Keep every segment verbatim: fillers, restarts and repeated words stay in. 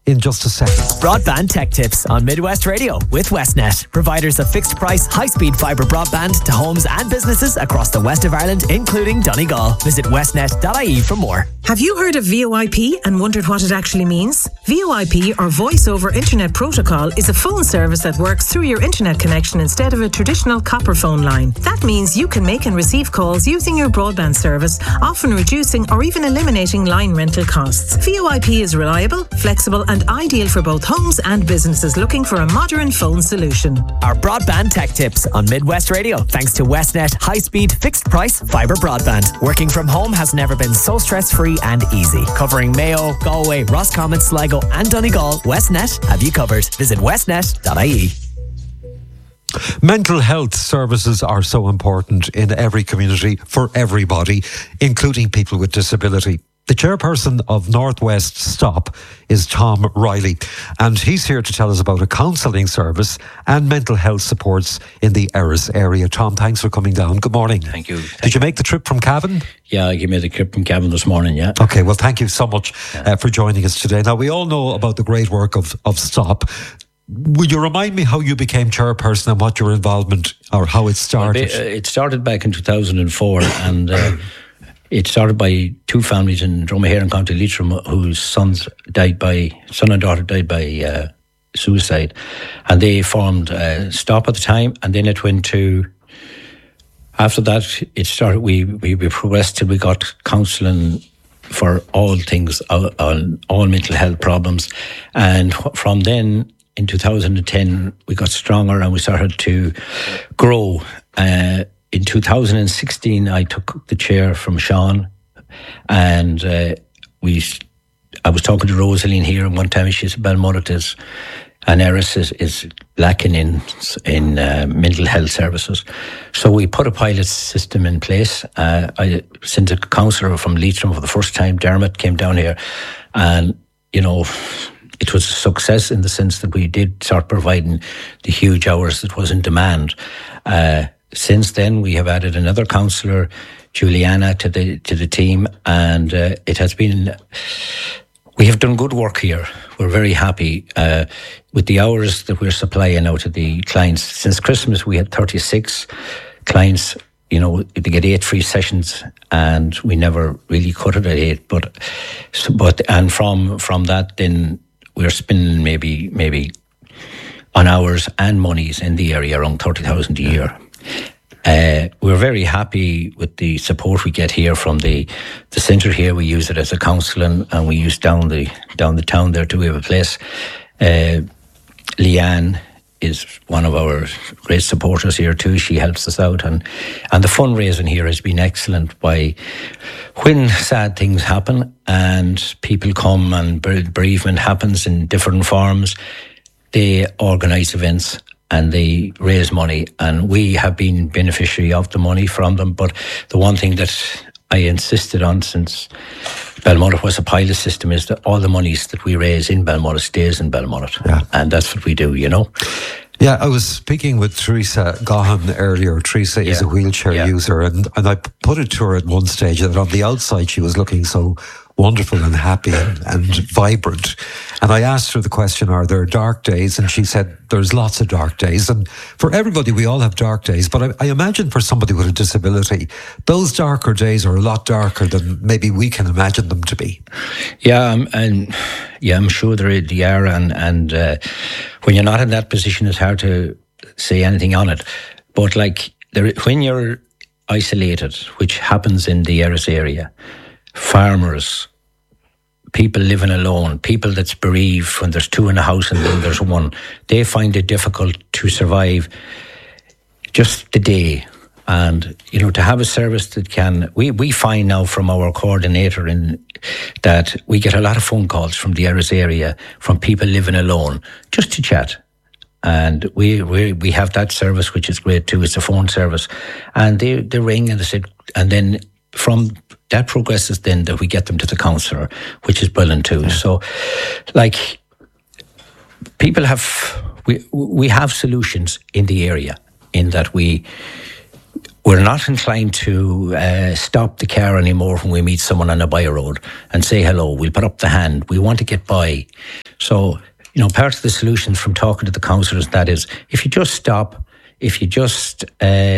in just a second. Broadband Tech Tips on Midwest Radio with Westnet, providers of fixed price, high speed fibre broadband to homes and businesses across the west of Ireland, including Donegal. Visit westnet dot I E for more. Have you heard of V O I P and wondered what it actually means? V O I P, or Voice over Internet Protocol, is a phone service that works through your internet connection instead of a traditional copper phone line. That means you can make and receive calls using your broadband service, often reducing or even eliminating line rental costs. V O I P is reliable, flexible and ideal for both homes and businesses looking for a modern phone solution. Our Broadband Tech Tips on Midwest Radio, thanks to Westnet high-speed fixed price fibre broadband. Working from home has never been so stress-free and easy. Covering Mayo, Galway, Roscommon, Sligo and Donegal, Westnet have you covered. Visit westnet dot I E. Mental health services are so important in every community for everybody, including people with disability. The chairperson of Northwest Stop is Tom Riley, and he's here to tell us about a counselling service and mental health supports in the Erris area. Tom, thanks for coming down. Good morning. Thank you. Did you make the trip from Cavan? Yeah, I made the trip from Cavan this morning, yeah. Okay, well, thank you so much yeah. uh, for joining us today. Now, we all know about the great work of, of Stop. Would you remind me how you became chairperson and what your involvement or how it started? Well, it started back in two thousand four and uh, it started by two families in Dromahair and County Leitrim whose sons died by, son and daughter died by uh, suicide, and they formed uh, Stop at the time, and then it went to, after that it started, we, we, we progressed till we got counselling for all things, all, all, all mental health problems, and from then in two thousand ten we got stronger and we started to grow. Uh, in two thousand sixteen I took the chair from Sean, and uh, we. I was talking to Rosaline here, and one time she said, Balmorad is, and Erris is, is lacking in in uh, mental health services. So we put a pilot system in place. Uh, I sent a counsellor from Leitrim for the first time, Dermot, came down here, and, you know, it was a success in the sense that we did start providing the huge hours that was in demand. Uh, since then, we have added another counsellor, Juliana, to the to the team, and uh, it has been. We have done good work here. We're very happy uh, with the hours that we're supplying out to the clients. Since Christmas, we had thirty-six clients. You know, they get eight free sessions, and we never really cut it at eight. But, but and from from that, then we're spending maybe maybe on hours and monies in the area around thirty thousand a year. Uh, we're very happy with the support we get here from the the centre here. We use it as a counselling, and we use down the down the town there too. We have a place. Uh, Leanne is one of our great supporters here too. She helps us out, and and the fundraising here has been excellent. By when sad things happen and people come and bereavement happens in different forms, they organise events and they raise money, and we have been beneficiary of the money from them. But the one thing that I insisted on since Balmorad was a pilot system is that all the monies that we raise in Balmorad stays in Balmorad. Yeah. And that's what we do, you know. Yeah, I was speaking with Teresa Gahan earlier. Teresa is yeah. a wheelchair yeah. user, and, and I put it to her at one stage that on the outside she was looking so wonderful and happy and, and vibrant. And I asked her the question, are there dark days? And she said, there's lots of dark days. And for everybody, we all have dark days. But I, I imagine for somebody with a disability, those darker days are a lot darker than maybe we can imagine them to be. Yeah, um, and yeah, I'm sure they are. And, and uh, when you're not in that position, it's hard to say anything on it. But like there, when you're isolated, which happens in the Erris area, farmers, people living alone, people that's bereaved when there's two in a house and then there's one, they find it difficult to survive just the day. And, you know, to have a service that can, we, we find now from our coordinator in that we get a lot of phone calls from the Erris area from people living alone just to chat. And we, we we have that service, which is great too. It's a phone service. And they, they ring and they said, and then from that progresses then that we get them to the counsellor, which is brilliant too. Yeah. So, like, people have, we we have solutions in the area in that we, we're not inclined to uh, stop the car anymore when we meet someone on a by road and say hello. We'll put up the hand. We want to get by. So, you know, part of the solution from talking to the counsellors, that is, if you just stop, if you just uh,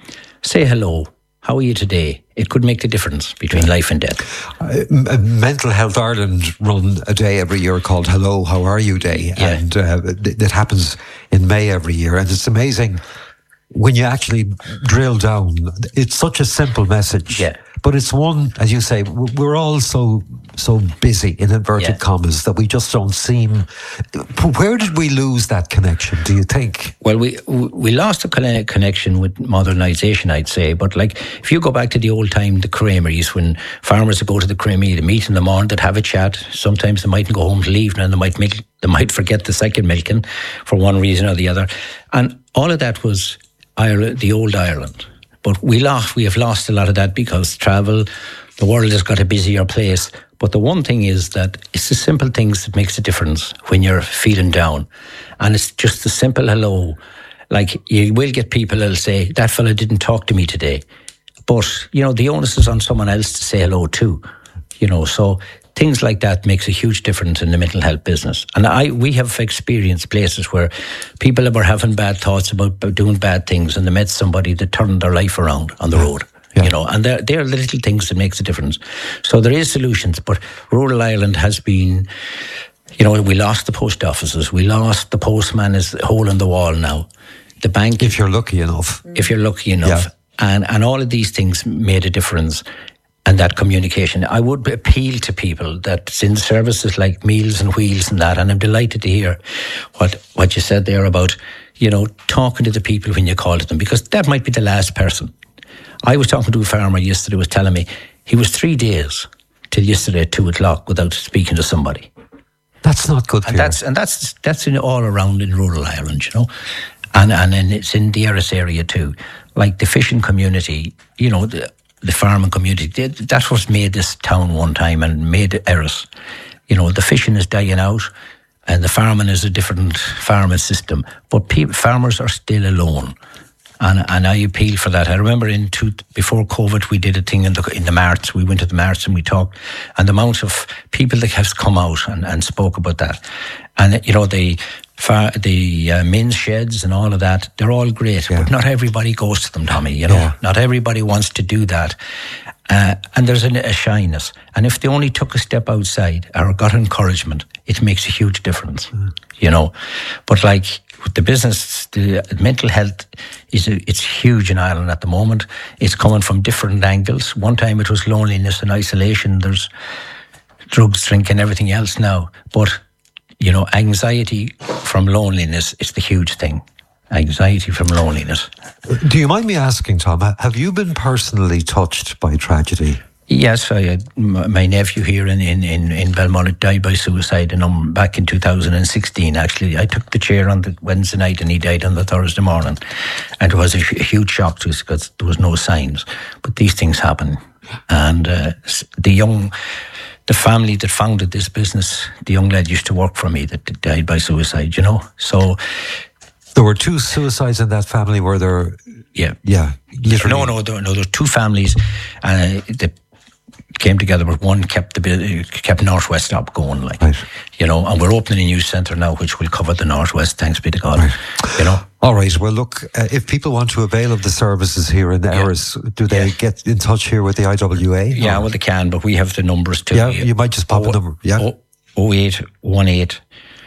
say hello, how are you today? It could make the difference between life and death. Uh, Mental Health Ireland run a day every year called Hello, How Are You Day? Yeah. And uh, it happens in May every year. And it's amazing when you actually drill down. It's such a simple message. Yeah. But it's one, as you say, we're all so so busy, in inverted yeah. commas, that we just don't seem... Where did we lose that connection, do you think? Well, we we lost a connection with modernisation, I'd say. But like, if you go back to the old time, the creameries, when farmers would go to the creamery, they meet in the morning, they'd have a chat. Sometimes they mightn't go home to leave, and they might make, they might forget the second milking for one reason or the other. And all of that was Ireland, the old Ireland. But we lost, we have lost a lot of that because travel, the world has got a busier place. But the one thing is that it's the simple things that makes a difference when you're feeling down. And it's just the simple hello. Like, you will get people that'll say, that fella didn't talk to me today. But, you know, the onus is on someone else to say hello too. You know, so things like that makes a huge difference in the mental health business. And I, we have experienced places where people were having bad thoughts about, about doing bad things, and they met somebody that turned their life around on the road. Yeah. You know, and they're, they're the little things that makes a difference. So there is solutions, but rural Ireland has been, you know, we lost the post offices, we lost the postman is a hole in the wall now. The bank, if you're lucky enough, if you're lucky enough, yeah. and and all of these things made a difference. And that communication, I would appeal to people that's in services like Meals and Wheels and that. And I'm delighted to hear what what you said there about, you know, talking to the people when you call to them, because that might be the last person. I was talking to a farmer yesterday, was telling me he was three days till yesterday at two o'clock without speaking to somebody. That's not good. And that's and that's that's in all around in rural Ireland, you know, and and then it's in the Erris area too, like the fishing community, you know. The, The farming community, that's what made this town one time and made Erris. You know, the fishing is dying out and the farming is a different farming system. But people, farmers are still alone. And and I appeal for that. I remember in two, before COVID, we did a thing in the in the marts. We went to the marts and we talked. And the amount of people that have come out and, and spoke about that. And, you know, the far, the uh, men's sheds and all of that, they're all great. Yeah. But not everybody goes to them, Tommy, you know. Yeah. Not everybody wants to do that. Uh, and there's a, a shyness. And if they only took a step outside or got encouragement, it makes a huge difference, mm. you know. But like the business, the mental health, is a, it's huge in Ireland at the moment. It's coming from different angles. One time it was loneliness and isolation. There's drugs, drinking, everything else now. But, you know, anxiety from loneliness is the huge thing. Anxiety from loneliness. Do you mind me asking, Tom, have you been personally touched by tragedy? Yes, I had my nephew here in, in, in, in Belmullet died by suicide, and um, back in two thousand sixteen, actually. I took the chair on the Wednesday night and he died on the Thursday morning. And it was a, a huge shock to us because there was no signs. But these things happen. And uh, the young... The family that founded this business, the young lad used to work for me that died by suicide, you know. So... There were two suicides in that family, were there? Yeah. Yeah. Literally. No, no, there, no, there were two families uh, that came together, but one kept the kept Northwest Stop going, like, right. you know, and we're opening a new centre now which will cover the Northwest, thanks be to God, right. you know. All right, well, look, uh, if people want to avail of the services here in the yeah. Erris, do they yeah. get in touch here with the I W A? Yeah, or? Well, they can, but we have the numbers too. Yeah, you might just pop oh, a number. Yeah. oh eight one eight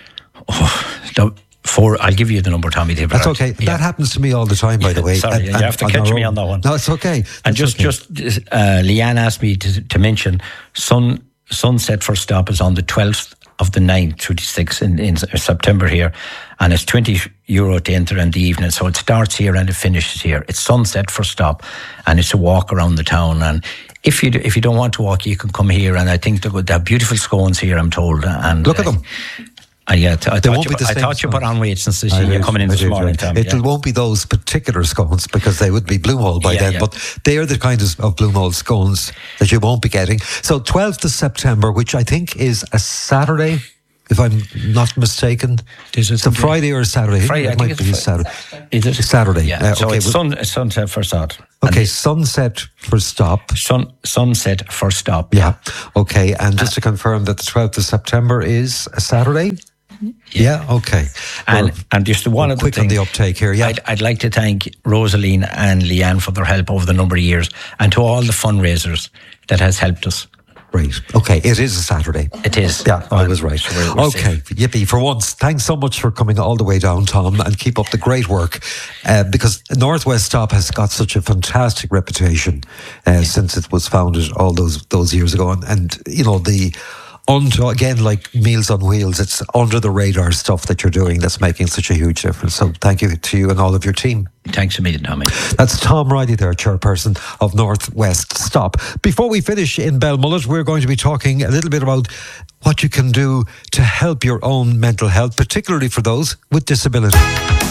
Oh, Four, I'll give you the number, Tommy. That's okay. Yeah. That happens to me all the time, by the way. Sorry, and, you have to catch me on that one. No, it's okay. That's and just, okay. just uh, Leanne asked me to, to mention sun, Sunset for Stop is on the twelfth of the ninth, twenty-sixth in, in September here, and it's twenty euro to enter in the evening. So it starts here and it finishes here. It's Sunset for Stop, and it's a walk around the town. And if you do, if you don't want to walk, you can come here. And I think they have beautiful scones here, I'm told. And look at uh, them. Uh, yeah, t- I, thought you, I thought you put on weight since you're coming in this morning, Tom. It yeah. won't be those particular scones because they would be Bloomehold by yeah, then, yeah. but they're the kind of, of Bloomehold scones that you won't be getting. So twelfth of September, which I think is a Saturday. if I'm not mistaken. Is it it's a Friday or a Saturday? Friday, it I might think be it's Saturday. Is it? Saturday. Yeah, uh, so okay, it's sun, sunset for start. Okay, and sunset for stop. Sun, sunset for stop. Yeah. Okay, and just uh, to confirm that the twelfth of September is a Saturday? Yeah, yeah okay. And well, and just one well, of the quick things, on the uptake here. Yeah, I'd, I'd like to thank Rosaline and Leanne for their help over the number of years, and to all the fundraisers that has helped us. Great. Okay, it is a Saturday. It is. Yeah, I was right. So we're, we're okay, safe. Yippee. For once, thanks so much for coming all the way down, Tom, and keep up the great work. Uh, because Northwest Stop has got such a fantastic reputation uh, yeah. since it was founded all those those years ago. And, and you know, the onto again, like Meals on Wheels, it's under the radar stuff that you're doing that's making such a huge difference. So thank you to you and all of your team. Thanks a million, Tommy. That's Tom Riley there, chairperson of Northwest Stop. Before we finish in Belmullet, we're going to be talking a little bit about what you can do to help your own mental health, particularly for those with disability.